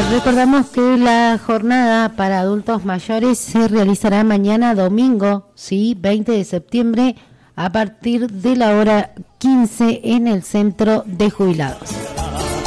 Recordamos que la jornada para adultos mayores se realizará mañana domingo, ¿sí? 20 de septiembre, a partir de la hora 15 en el Centro de Jubilados.